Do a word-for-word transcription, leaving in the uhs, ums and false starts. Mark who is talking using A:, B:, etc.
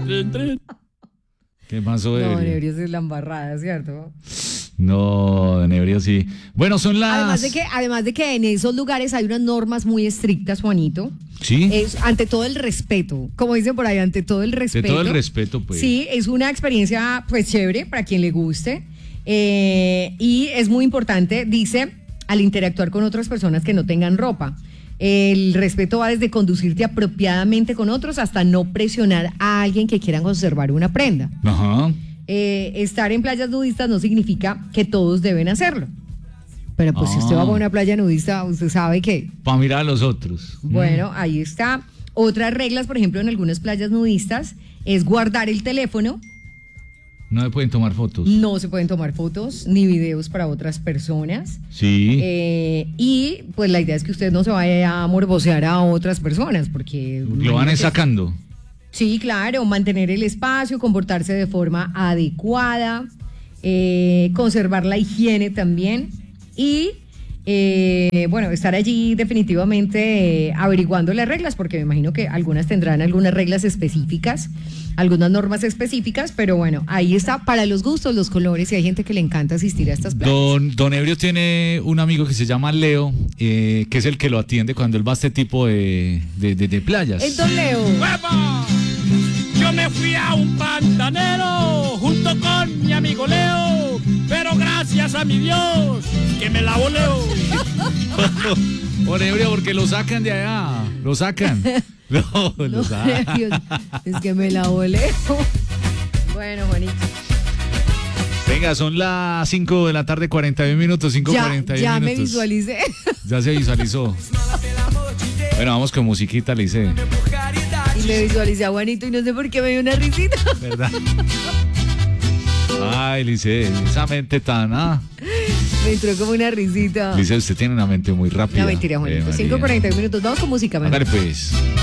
A: Trin, trin.
B: ¿Qué pasó,
C: No,
B: Ebrio?
C: Ebrio es la embarrada, ¿cierto?
B: No, don Ebrio sí. Bueno, son las...
C: Además de que, además de que en esos lugares hay unas normas muy estrictas, Juanito.
B: Sí.
C: Es ante todo el respeto, como dicen por ahí, ante todo el
B: De
C: respeto.
B: todo el respeto, pues.
C: Sí, es una experiencia pues chévere para quien le guste. Eh, y es muy importante, dice, al interactuar con otras personas que no tengan ropa. El respeto va desde conducirte apropiadamente con otros hasta no presionar a alguien que quiera conservar una prenda.
B: Ajá.
C: Eh, estar en playas nudistas no significa que todos deben hacerlo. Pero pues si usted
B: Ah.
C: va a una playa nudista, usted sabe que,
B: Para mirar a los otros.
C: bueno, ahí está. Otras reglas, por ejemplo, en algunas playas nudistas, es guardar el teléfono.
B: No se pueden tomar fotos.
C: No se pueden tomar fotos ni videos para otras personas.
B: Sí.
C: Eh, y pues la idea es que usted no se vaya a morbosear a otras personas, porque...
B: Lo van
C: imagínate-
B: sacando.
C: Sí, claro, mantener el espacio, comportarse de forma adecuada, eh, conservar la higiene también y, eh, bueno, estar allí definitivamente eh, averiguando las reglas, porque me imagino que algunas tendrán algunas reglas específicas, algunas normas específicas, pero bueno, ahí está para los gustos, los colores, y hay gente que le encanta asistir a estas playas.
B: Don, don Ebrio tiene un amigo que se llama Leo, eh, que es el que lo atiende cuando él va a este tipo de, de, de- de playas.
C: El Don Leo.
A: ¡Huepa! Yo me fui a un pantanero junto con mi amigo Leo, pero gracias a mi Dios que me la voleo.
B: Don Ebrio, porque lo sacan de allá. Lo sacan. No, lo
C: No,
B: sacan.
C: Dios, es que me la voleo. Bueno, Juanito.
B: Venga, son las cinco de la tarde, cuarenta y un minutos, cinco
C: Ya,
B: cuarenta y un
C: ya me
B: minutos.
C: visualicé.
B: Ya se visualizó. Bueno, vamos con musiquita, le hice.
C: Y me visualicé a Juanito y no sé por qué me dio una risita.
B: ¿Verdad? Ay, Lice, esa mente tan, ah.
C: Me entró como una risita.
B: Lice, usted tiene una mente muy rápida.
C: No, mentira, Juanito.
B: Eh, María.
C: cinco cuarenta y un minutos. Vamos con música, mejor.
B: Hágale pues.